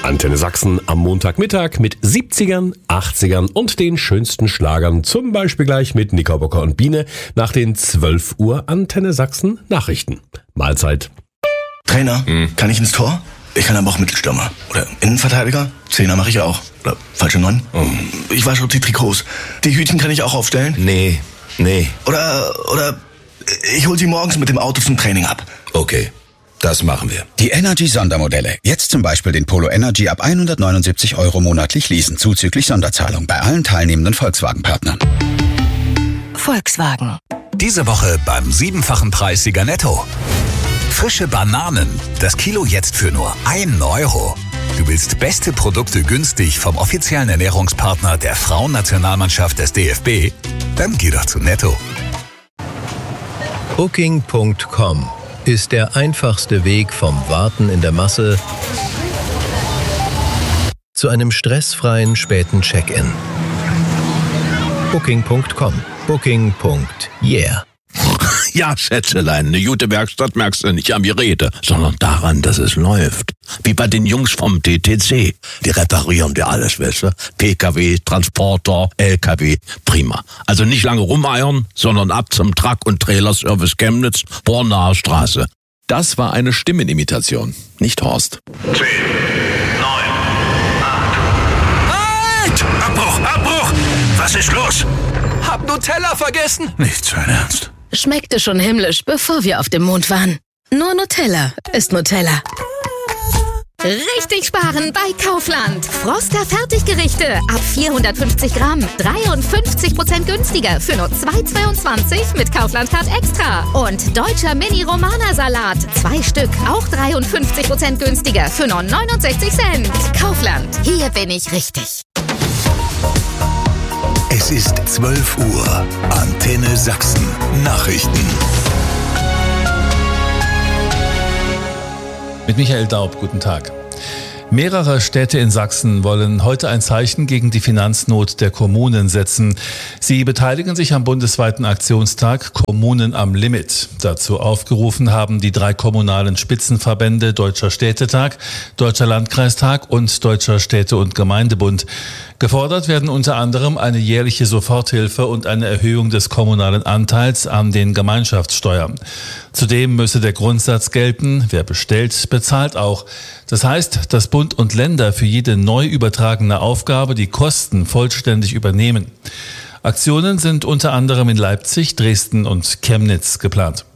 Antenne Sachsen am Montagmittag mit 70ern, 80ern und den schönsten Schlagern. Zum Beispiel gleich mit Knickerbocker und Biene nach den 12 Uhr Antenne Sachsen Nachrichten. Mahlzeit. Trainer, kann ich ins Tor? Ich kann aber auch Mittelstürmer. Oder Innenverteidiger? Zehner mache ich auch. Oder falsche 9? Ich wasche auch die Trikots. Die Hütchen kann ich auch aufstellen? Nee. Oder ich hol sie morgens mit dem Auto zum Training ab. Okay, das machen wir. Die Energy-Sondermodelle. Jetzt zum Beispiel den Polo Energy ab 179 € monatlich leasen, zuzüglich Sonderzahlung bei allen teilnehmenden Volkswagen-Partnern. Volkswagen. Diese Woche beim 7-fachen Preis Sieger Netto. Frische Bananen. Das Kilo jetzt für nur 1 €. Du willst beste Produkte günstig vom offiziellen Ernährungspartner der Frauennationalmannschaft des DFB? Dann geh doch zu Netto. Booking.com ist der einfachste Weg vom Warten in der Masse zu einem stressfreien späten Check-in. Booking.com. Booking.yeah. Ja, Schätzelein, eine gute Werkstatt merkst du nicht an die Räte, sondern daran, dass es läuft. Wie bei den Jungs vom TTC. Die reparieren dir alles, weißt du? PKW, Transporter, LKW, prima. Also nicht lange rumeiern, sondern ab zum Truck- und Trailerservice Chemnitz, Bornaer Straße. Das war eine Stimmenimitation, nicht Horst. 10, 9, 8. Halt! Abbruch! Was ist los? Hab Nutella vergessen. Nicht sein Ernst. Schmeckte schon himmlisch, bevor wir auf dem Mond waren. Nur Nutella ist Nutella. Richtig sparen bei Kaufland. Froster Fertiggerichte ab 450 Gramm. 53% günstiger für nur 2,22 mit Kaufland Card Extra. Und deutscher Mini-Romana-Salat. 2 Stück, auch 53% günstiger für nur 69 Cent. Kaufland, hier bin ich richtig. Es ist 12 Uhr. Antenne Sachsen. Nachrichten. Mit Michael Daub, guten Tag. Mehrere Städte in Sachsen wollen heute ein Zeichen gegen die Finanznot der Kommunen setzen. Sie beteiligen sich am bundesweiten Aktionstag Kommunen am Limit. Dazu aufgerufen haben die 3 kommunalen Spitzenverbände Deutscher Städtetag, Deutscher Landkreistag und Deutscher Städte- und Gemeindebund. Gefordert werden unter anderem eine jährliche Soforthilfe und eine Erhöhung des kommunalen Anteils an den Gemeinschaftssteuern. Zudem müsse der Grundsatz gelten, wer bestellt, bezahlt auch. Das heißt, dass Bund und Länder für jede neu übertragene Aufgabe die Kosten vollständig übernehmen. Aktionen sind unter anderem in Leipzig, Dresden und Chemnitz geplant.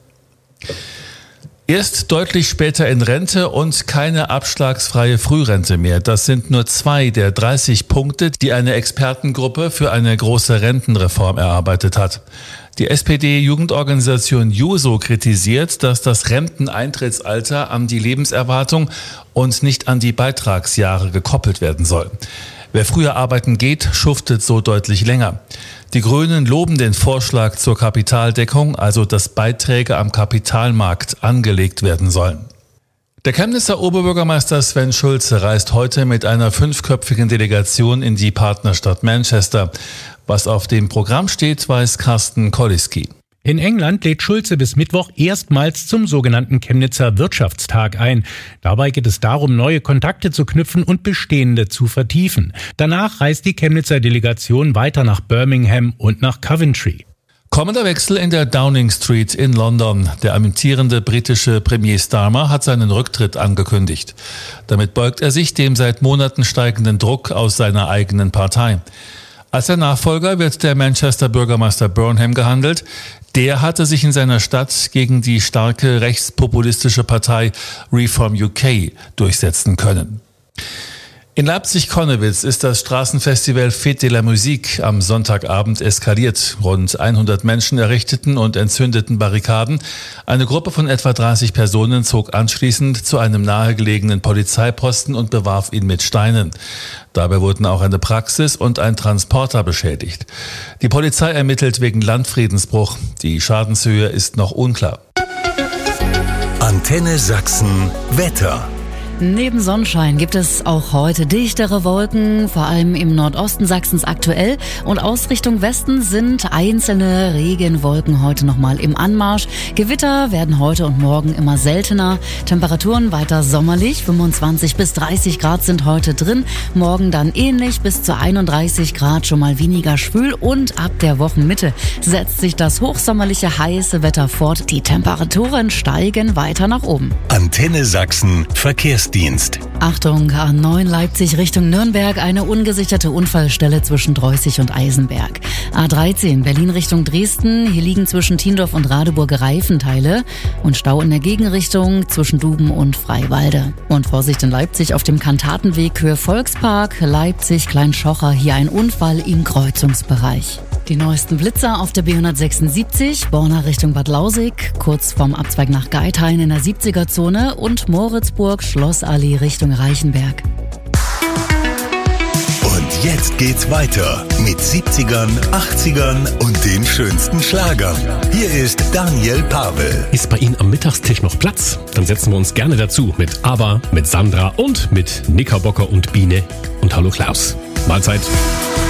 Erst deutlich später in Rente und keine abschlagsfreie Frührente mehr. Das sind nur 2 der 30 Punkte, die eine Expertengruppe für eine große Rentenreform erarbeitet hat. Die SPD-Jugendorganisation Juso kritisiert, dass das Renteneintrittsalter an die Lebenserwartung und nicht an die Beitragsjahre gekoppelt werden soll. Wer früher arbeiten geht, schuftet so deutlich länger. Die Grünen loben den Vorschlag zur Kapitaldeckung, also dass Beiträge am Kapitalmarkt angelegt werden sollen. Der Chemnitzer Oberbürgermeister Sven Schulze reist heute mit einer 5-köpfigen Delegation in die Partnerstadt Manchester. Was auf dem Programm steht, weiß Carsten Koliski. In England lädt Schulze bis Mittwoch erstmals zum sogenannten Chemnitzer Wirtschaftstag ein. Dabei geht es darum, neue Kontakte zu knüpfen und bestehende zu vertiefen. Danach reist die Chemnitzer Delegation weiter nach Birmingham und nach Coventry. Kommender Wechsel in der Downing Street in London. Der amtierende britische Premier Starmer hat seinen Rücktritt angekündigt. Damit beugt er sich dem seit Monaten steigenden Druck aus seiner eigenen Partei. Als sein Nachfolger wird der Manchester-Bürgermeister Burnham gehandelt. Der hatte sich in seiner Stadt gegen die starke rechtspopulistische Partei Reform UK durchsetzen können. In Leipzig-Connewitz ist das Straßenfestival Fête de la Musique am Sonntagabend eskaliert. Rund 100 Menschen errichteten und entzündeten Barrikaden. Eine Gruppe von etwa 30 Personen zog anschließend zu einem nahegelegenen Polizeiposten und bewarf ihn mit Steinen. Dabei wurden auch eine Praxis und ein Transporter beschädigt. Die Polizei ermittelt wegen Landfriedensbruch. Die Schadenshöhe ist noch unklar. Antenne Sachsen Wetter. Neben Sonnenschein gibt es auch heute dichtere Wolken, vor allem im Nordosten Sachsens aktuell. Und aus Richtung Westen sind einzelne Regenwolken heute nochmal im Anmarsch. Gewitter werden heute und morgen immer seltener. Temperaturen weiter sommerlich, 25 bis 30 Grad sind heute drin. Morgen dann ähnlich, bis zu 31 Grad, schon mal weniger schwül. Und ab der Wochenmitte setzt sich das hochsommerliche heiße Wetter fort. Die Temperaturen steigen weiter nach oben. Antenne Sachsen Verkehrsdienst. Achtung, A9 Leipzig Richtung Nürnberg, eine ungesicherte Unfallstelle zwischen Dreußig und Eisenberg. A13 Berlin Richtung Dresden, hier liegen zwischen Tiendorf und Radeburg Reifenteile und Stau in der Gegenrichtung zwischen Duben und Freiwalde. Und Vorsicht in Leipzig auf dem Kantatenweg Höhe Volkspark, Leipzig Kleinschocher, hier ein Unfall im Kreuzungsbereich. Die neuesten Blitzer auf der B176, Borna Richtung Bad Lausig, kurz vorm Abzweig nach Geithain in der 70er-Zone und Moritzburg Schlossallee Richtung Reichenberg. Und jetzt geht's weiter mit 70ern, 80ern und den schönsten Schlagern. Hier ist Daniel Pavel. Ist bei Ihnen am Mittagstisch noch Platz? Dann setzen wir uns gerne dazu mit ABBA, mit Sandra und mit Knickerbocker und Biene. Und hallo Klaus. Mahlzeit.